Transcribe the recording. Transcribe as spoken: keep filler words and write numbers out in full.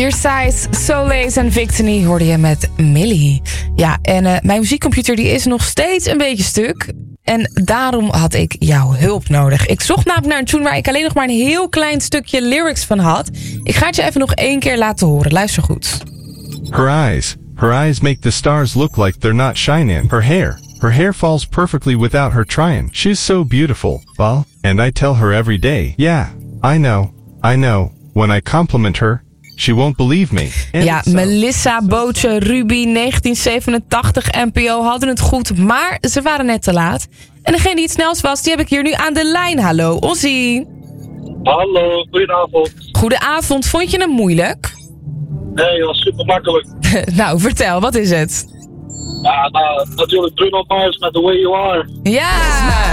Exercise, Solace en Victory hoorde je met Millie. Ja, en uh, mijn muziekcomputer die is nog steeds een beetje stuk. En daarom had ik jouw hulp nodig. Ik zocht namelijk naar een tune waar ik alleen nog maar een heel klein stukje lyrics van had. Ik ga het je even nog één keer laten horen. Luister goed. Her eyes, her eyes make the stars look like they're not shining. Her hair, her hair falls perfectly without her trying. She's so beautiful, well, and I tell her every day. Yeah, I know, I know, when I compliment her, she won't believe me. And ja, so, Melissa, Bootje, Ruby, negentien zevenentachtig, N P O hadden het goed, maar ze waren net te laat. En degene die het snelst was, die heb ik hier nu aan de lijn. Hallo, Ozzy. Hallo, goedenavond. Goedenavond, vond je hem moeilijk? Nee, dat was super makkelijk. Nou, vertel, wat is het? Ja, nou, natuurlijk Bruno Mars met The Way You Are. Ja!